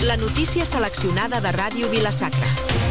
La notícia seleccionada de Ràdio Vila-sacra.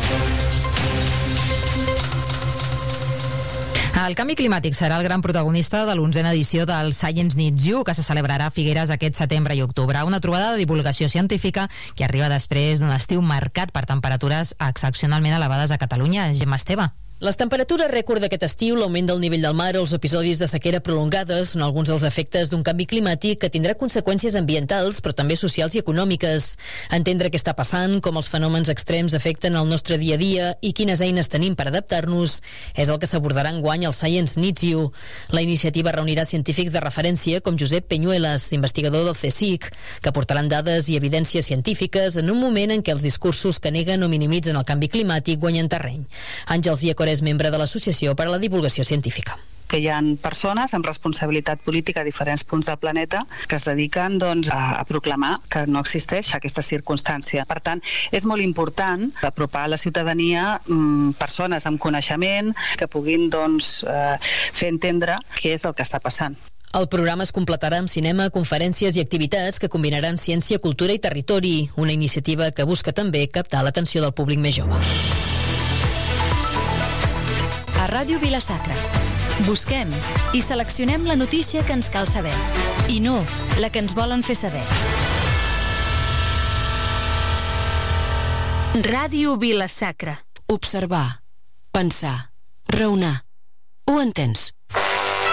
El canvi climàtic serà el gran protagonista de l'11a edició del Science Needs You, que se celebrarà a Figueres aquest setembre i octubre. Una trobada de divulgació científica que arriba després d'un estiu marcat per temperatures excepcionalment elevades a Catalunya. Gemma Esteve. Les temperatures rècord d'aquest estiu, l'augment del nivell del mar o els episodis de sequera prolongades són alguns dels efectes d'un canvi climàtic que tindrà conseqüències ambientals, però també socials i econòmiques. Entendre què està passant, com els fenòmens extrems afecten el nostre dia a dia i quines eines tenim per adaptar-nos és el que s'abordarà enguany al Science Needs You. La iniciativa reunirà científics de referència com Josep Peñuelas, investigador del CSIC, que aportaran dades i evidències científiques en un moment en què els discursos que neguen o minimitzen el canvi climàtic guanyen terreny. Àngels Iacor és membre de l'Associació per a la Divulgació Científica. Que hi ha persones amb responsabilitat política a diferents punts del planeta que es dediquen a proclamar que no existeix aquesta circumstància. Per tant, és molt important apropar a la ciutadania persones amb coneixement que puguin fer entendre què és el que està passant. El programa es completarà amb cinema, conferències i activitats que combinaran ciència, cultura i territori, una iniciativa que busca també captar l'atenció del públic més jove. A Ràdio Vila-sacra busquem i seleccionem la notícia que ens cal saber i no la que ens volen fer saber. Ràdio Vila-sacra. Observar, pensar, raonar. Ho entens?